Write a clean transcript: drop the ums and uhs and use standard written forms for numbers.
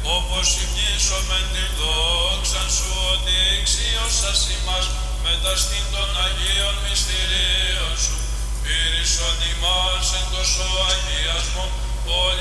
όπως υμνήσομεν την δόξαν σου, ότι εξίωσας ημάς μεταστήν των Αγίων μυστηρίων σου, πήρησον ημάς εν τόσο αγιασμό